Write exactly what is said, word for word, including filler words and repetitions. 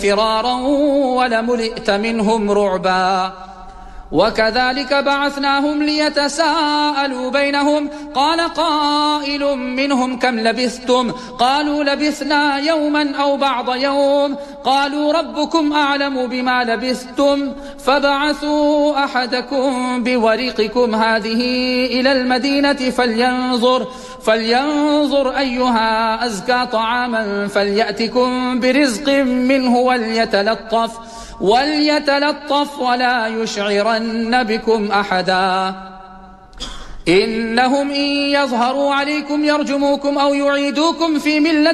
فرارا ولملئت منهم رعبا وكذلك بعثناهم ليتساءلوا بينهم قال قائل منهم كم لبثتم قالوا لبثنا يوما أو بعض يوم قالوا ربكم أعلم بما لبثتم فبعثوا أحدكم بورقكم هذه إلى المدينة فلينظر فلينظر أيها أزكى طعاما فليأتكم برزق منه وليتلطف وليتلطف ولا يشعرن بكم أحدا إنهم إن يظهروا عليكم يرجموكم أو يعيدوكم في ملة